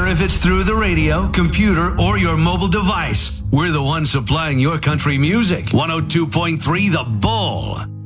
if it's through the radio, computer, or your mobile device. We're the ones supplying your country music. 102.3 The Bull.